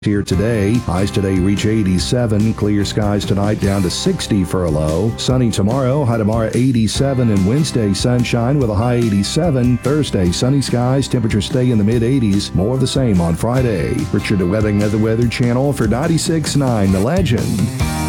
Here today, highs today reach 87, clear skies tonight down to 60 for a low. Sunny tomorrow, high tomorrow 87, and Wednesday sunshine with a high 87. Thursday, sunny skies, temperatures stay in the mid-80s. More of the same on Friday. Richard DeWetting of the Weather Channel for 96.9 The Legend.